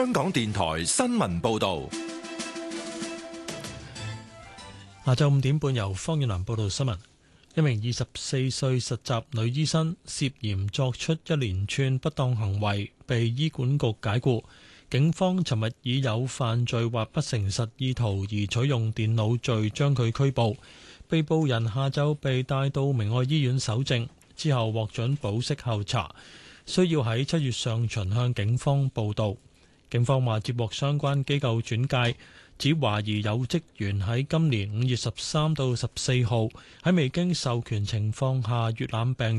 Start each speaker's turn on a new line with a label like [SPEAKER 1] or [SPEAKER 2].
[SPEAKER 1] 香港電台新聞報道。
[SPEAKER 2] 下晝5點半由方遠南報道新聞。一名24歲實習女醫生涉嫌作出一連串不當行為，被醫管局解僱。警方尋日以有犯罪或不誠實意圖而取用電腦罪將佢拘捕。被捕人下晝被帶到明愛醫院搜證，之後獲准保釋候查，需要喺7月上旬向警方報到。警方話接獲相關機構轉介，指懷疑有職員喺今年5月13到14號喺未經授權情況下閱覽病